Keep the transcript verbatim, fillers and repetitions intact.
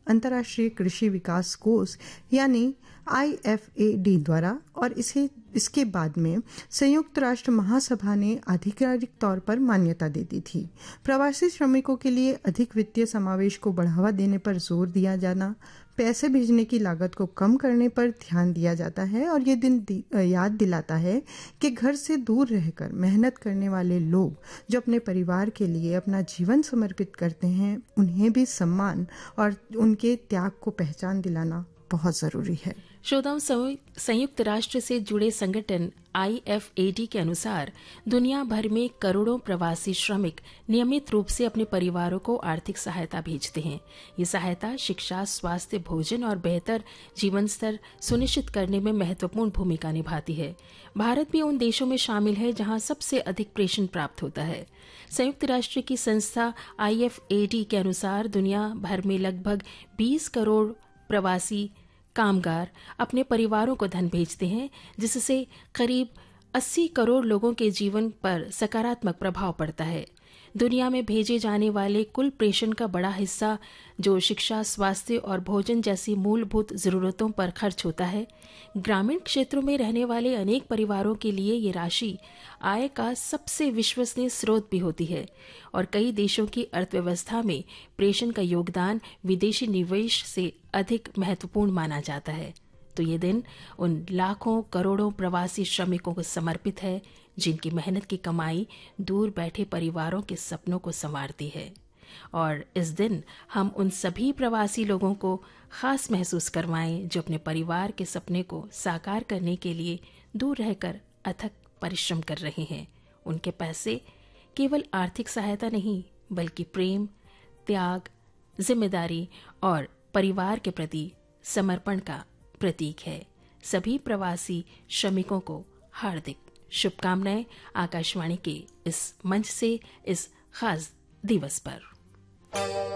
अंतर्राष्ट्रीय कृषि विकास कोष यानी आई एफ ए डी द्वारा और इसे इसके बाद में संयुक्त राष्ट्र महासभा ने आधिकारिक तौर पर मान्यता दे दी थी। प्रवासी श्रमिकों के लिए अधिक वित्तीय समावेश को बढ़ावा देने पर जोर दिया जाना, पैसे भेजने की लागत को कम करने पर ध्यान दिया जाता है और ये दिन दि, याद दिलाता है कि घर से दूर रहकर मेहनत करने वाले लोग जो अपने परिवार के लिए अपना जीवन समर्पित करते हैं, उन्हें भी सम्मान और उनके त्याग को पहचान दिलाना बहुत जरूरी है। श्रोताओं, संयुक्त राष्ट्र से जुड़े संगठन आई एफ ए डी के अनुसार दुनिया भर में करोड़ों प्रवासी श्रमिक नियमित रूप से अपने परिवारों को आर्थिक सहायता भेजते हैं। ये सहायता शिक्षा, स्वास्थ्य, भोजन और बेहतर जीवन स्तर सुनिश्चित करने में महत्वपूर्ण भूमिका निभाती है। भारत भी उन देशों में शामिल है जहां सबसे अधिक प्रेषण प्राप्त होता है। संयुक्त राष्ट्र की संस्था आई एफ ए डी के अनुसार दुनिया भर में लगभग बीस करोड़ प्रवासी कामगार अपने परिवारों को धन भेजते हैं, जिससे करीब अस्सी करोड़ लोगों के जीवन पर सकारात्मक प्रभाव पड़ता है। दुनिया में भेजे जाने वाले कुल प्रेषण का बड़ा हिस्सा जो शिक्षा, स्वास्थ्य और भोजन जैसी मूलभूत जरूरतों पर खर्च होता है। ग्रामीण क्षेत्रों में रहने वाले अनेक परिवारों के लिए ये राशि आय का सबसे विश्वसनीय स्रोत भी होती है और कई देशों की अर्थव्यवस्था में प्रेषण का योगदान विदेशी निवेश से अधिक महत्वपूर्ण माना जाता है। तो ये दिन उन लाखों करोड़ों प्रवासी श्रमिकों को समर्पित है जिनकी मेहनत की कमाई दूर बैठे परिवारों के सपनों को संवारती है। और इस दिन हम उन सभी प्रवासी लोगों को खास महसूस करवाएं जो अपने परिवार के सपने को साकार करने के लिए दूर रहकर अथक परिश्रम कर रहे हैं। उनके पैसे केवल आर्थिक सहायता नहीं, बल्कि प्रेम, त्याग, जिम्मेदारी और परिवार के प्रति समर्पण का प्रतीक है। सभी प्रवासी श्रमिकों को हार्दिक शुभकामनाएं आकाशवाणी के इस मंच से इस खास दिवस पर।